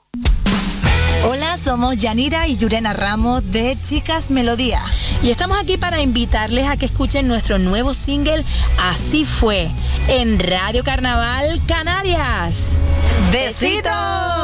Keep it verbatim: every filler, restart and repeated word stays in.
Hola, somos Yanira y Yurena Ramos de Chicas Melodía. Y estamos aquí para invitarles a que escuchen nuestro nuevo single, Así Fue, en Radio Carnaval Canarias. ¡Besitos!